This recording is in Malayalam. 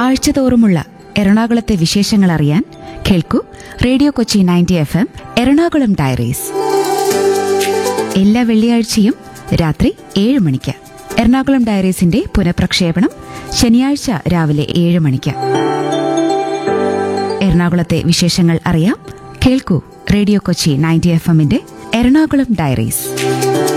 ആഴ്ചതോറുമുള്ള എറണാകുളത്തെ വിശേഷങ്ങൾ അറിയാൻ കേൾക്കൂ radio Kochi 90 FM Ernakulam diaries. എല്ലാ വെള്ളിയാഴ്ചയും രാത്രി 7 മണിക്ക്. എറണാകുളം ഡയറീസിന്റെ പുനഃപ്രക്ഷേപണം ശനിയാഴ്ച രാവിലെ 7 മണിക്ക്. എറണാകുളത്തെ വിശേഷങ്ങൾ അറിയാം. കേൾക്കൂ radio Kochi 90 FM Ernakulam diaries.